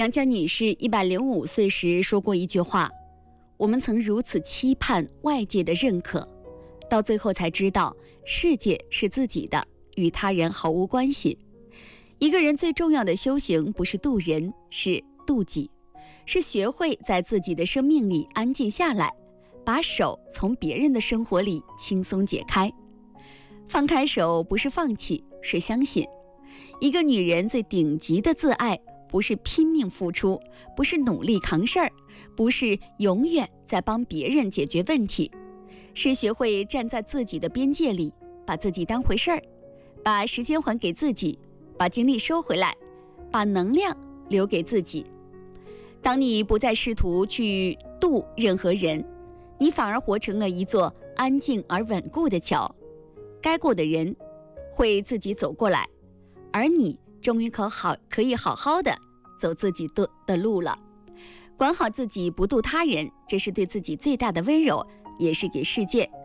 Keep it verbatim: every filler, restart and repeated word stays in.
杨绛女士一百零五岁时说过一句话：我们曾如此期盼外界的认可，到最后才知道世界是自己的，与他人毫无关系。一个人最重要的修行不是度人，是度己，是学会在自己的生命里安静下来，把手从别人的生活里轻松解开。放开手不是放弃，是相信。一个女人最顶级的自爱，不是拼命付出，不是努力扛事儿，不是永远在帮别人解决问题，是学会站在自己的边界里，把自己当回事儿，把时间还给自己，把精力收回来，把能量留给自己。当你不再试图去渡任何人，你反而活成了一座安静而稳固的桥。该过的人会自己走过来，而你终于可好可以好好的走自己的的路了。管好自己，不渡他人，这是对自己最大的温柔，也是给世界